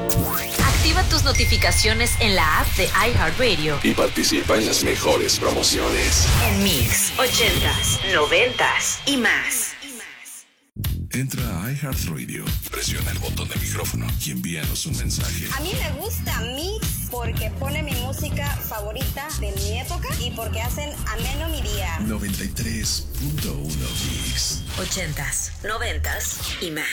Activa tus notificaciones en la app de iHeartRadio y participa en las mejores promociones. en Mix 80s, 90s y más. Entra a iHeartRadio, presiona el botón de micrófono y envíanos un mensaje. A mí me gusta Mix porque pone mi música favorita de mi época y porque hacen ameno mi día. 93.1 Mix. 80s, 90s y más.